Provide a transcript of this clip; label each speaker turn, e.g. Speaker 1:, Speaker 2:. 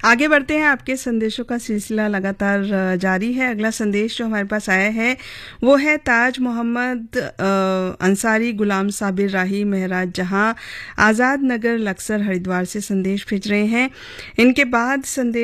Speaker 1: आगे बढ़ते हैं, आपके संदेशों का सिलसिला लगातार जारी है। अगला संदेश जो हमारे पास आया है वो है ताज मोहम्मद अंसारी गुलाम साबिर राही महराज जहां आज़ाद नगर लक्सर हरिद्वार से संदेश भेज रहे हैं। इनके बाद संदेश